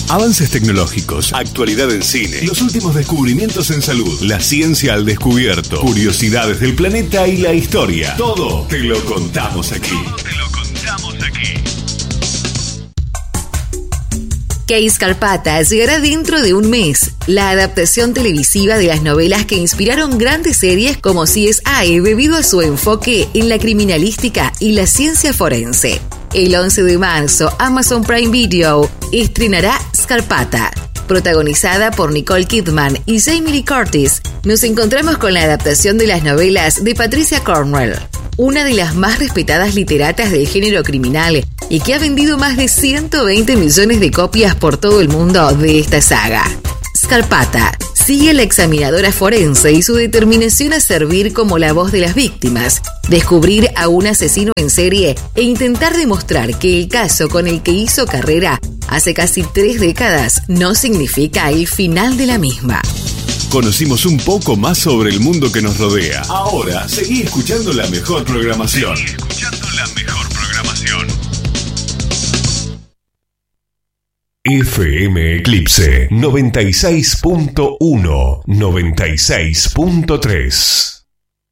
Avances tecnológicos, actualidad en cine, los últimos descubrimientos en salud, la ciencia al descubierto, curiosidades del planeta y la historia. Todo te lo contamos aquí. Case Carpata llegará dentro de un mes. La adaptación televisiva de las novelas que inspiraron grandes series como CSI debido a su enfoque en la criminalística y la ciencia forense. El 11 de marzo, Amazon Prime Video estrenará Scarpata. Protagonizada por Nicole Kidman y Jamie Lee Curtis, nos encontramos con la adaptación de las novelas de Patricia Cornwell, una de las más respetadas literatas del género criminal y que ha vendido más de 120 millones de copias por todo el mundo de esta saga. Scarpata sigue a la examinadora forense y su determinación a servir como la voz de las víctimas, descubrir a un asesino en serie e intentar demostrar que el caso con el que hizo carrera hace casi 3 décadas no significa el final de la misma. Conocimos un poco más sobre el mundo que nos rodea. Ahora, seguí escuchando la mejor programación. FM Eclipse 96.1, 96.3.